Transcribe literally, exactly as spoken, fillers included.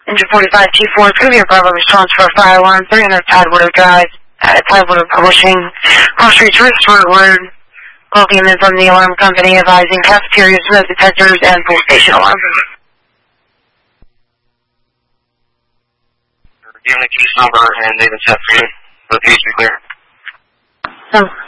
Engine forty-five T four, Premier Bravo response for a fire alarm, three hundred Tidewater Drive, uh, Tidewater Publishing, cross streets, wrist word, welcome in from the alarm company, advising cafeterias, smoke detectors, and police station alarm. Give me the case number and name and set for you. For the case to be clear. So.